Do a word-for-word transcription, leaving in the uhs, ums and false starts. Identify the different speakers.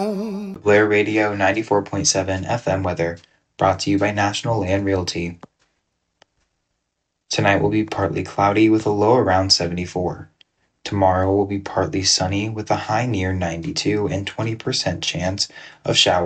Speaker 1: Blair Radio ninety-four point seven F M weather, brought to you by National Land Realty. Tonight will be partly cloudy with a low around seventy-four. Tomorrow will be partly sunny with a high near ninety-two and twenty percent chance of showers.